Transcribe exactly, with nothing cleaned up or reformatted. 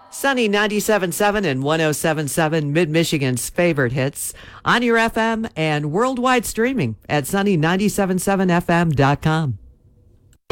Sunny ninety-seven point seven and one oh seven point seven, Mid-Michigan's favorite hits, on your F M and worldwide streaming at sunny nine seven seven f m dot com.